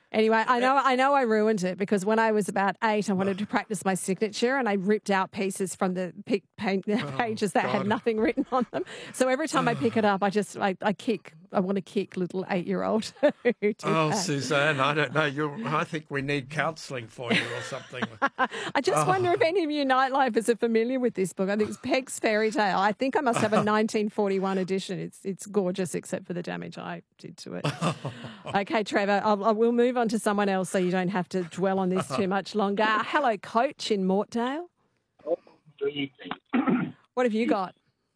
Anyway, I know I ruined it because when I was about 8, I wanted to practice my signature and I ripped out pieces from the pages that had nothing written on them. So every time I pick it up, I kick. I want to kick little 8-year-old. Suzanne, I don't know. I think we need counselling for you or something. I just wonder if any of you nightlifers are familiar with this book. I think it's Peg's Fairy Tale. I think I must have a 1941 edition. It's gorgeous except for the damage I did to it. Okay, Trevor, I will move on to someone else so you don't have to dwell on this too much longer. Hello, Coach in Mortdale. Good evening. What have you got?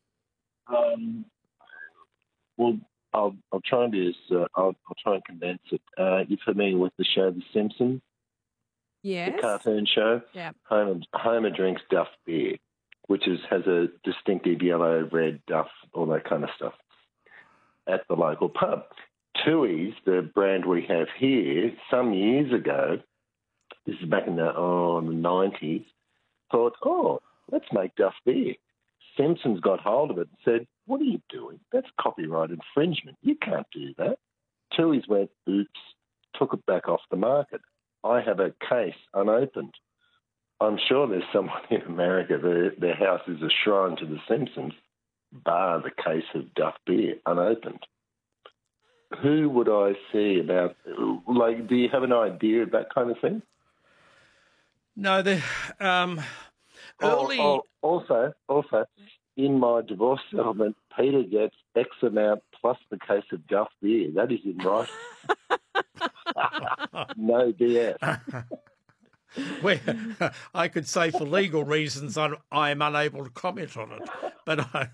Well, I'll try and be I'll try and condense it. You're familiar with the show The Simpsons? Yes. The cartoon show? Yeah. Homer drinks Duff beer, which has a distinctive yellow, red Duff, all that kind of stuff, at the local pub. Tooheys, the brand we have here, some years ago, this is back in the 90s, thought, let's make Duff beer. Simpsons got hold of it and said, what are you doing? That's copyright infringement. You can't do that. Tooheys went, oops, took it back off the market. I have a case unopened. I'm sure there's someone in America, their house is a shrine to the Simpsons, bar the case of Duff beer unopened. Who would I see about, do you have an idea of that kind of thing? No, early... Also, in my divorce settlement, Peter gets X amount plus the case of Duff beer. That is in writing. No BS. Well, I could say for legal reasons I am unable to comment on it, but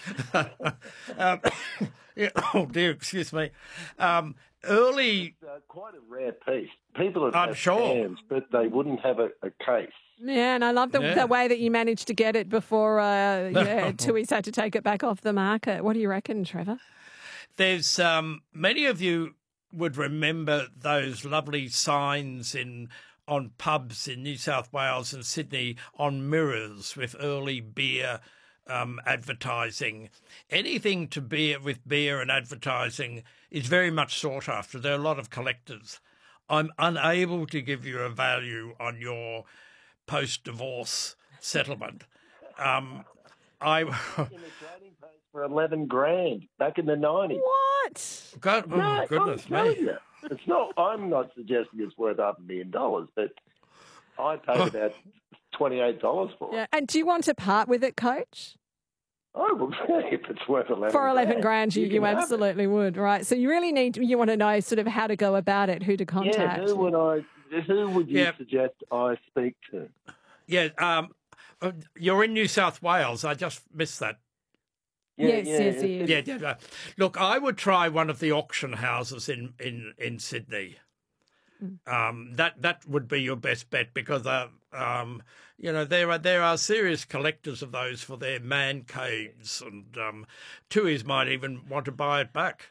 oh dear, excuse me. Early, it's quite a rare piece. People have I'm sure, cans, but they wouldn't have a case. Yeah, and I love the way that you managed to get it before Tooheys had to take it back off the market. What do you reckon, Trevor? There's many of you would remember those lovely signs on pubs in New South Wales and Sydney on mirrors with early beer advertising. Anything to with beer and advertising is very much sought after. There are a lot of collectors. I'm unable to give you a value on your post-divorce settlement. In a trading post for $11,000 back in the 90s. What? Goodness me! It's not. I'm not suggesting it's worth $500,000, but I paid about $28 for it. Yeah, and do you want to part with it, Coach? Oh, well, if it's worth $11,000. For $11,000, you absolutely would, right? So you really you want to know sort of how to go about it, who to contact. Yeah, who would you suggest I speak to? Yeah, you're in New South Wales. I just missed that. Yes. Yeah. Look, I would try one of the auction houses in Sydney. That would be your best bet because there are serious collectors of those for their man caves, and Tooheys might even want to buy it back.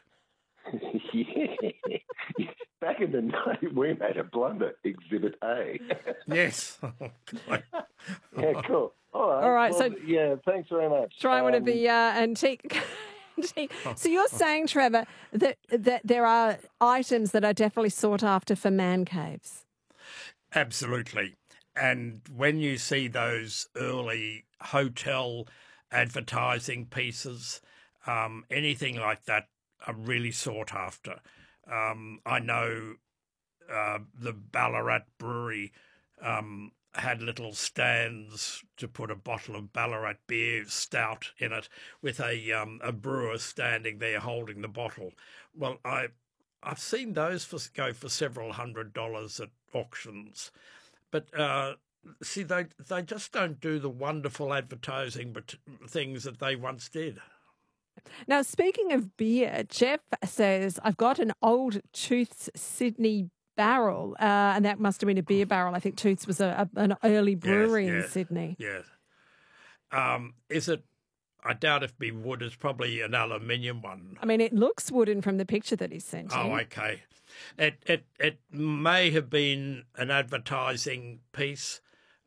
Back in the night, we made a blunder. Exhibit A. Yes. Yeah, cool. All right. Well, thanks very much. Try one of the antique. So you're saying, Trevor, that there are items that are definitely sought after for man caves? Absolutely. And when you see those early hotel advertising pieces, anything like that are really sought after. I know the Ballarat Brewery had little stands to put a bottle of Ballarat beer stout in it with a brewer standing there holding the bottle. Well, I've seen those go for several $100s at auctions. But see, they just don't do the wonderful advertising things that they once did. Now, speaking of beer, Jeff says, I've got an old Tooth's Sydney barrel, and that must have been a beer barrel. I think Tooth's was an early brewery in Sydney. Yes. Is it? I doubt if it be wood. It's probably an aluminium one. I mean, it looks wooden from the picture that he sent. Oh, okay. It may have been an advertising piece.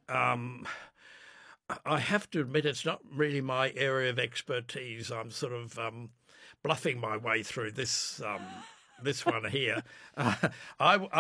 I have to admit, it's not really my area of expertise. I'm sort of bluffing my way through this one here.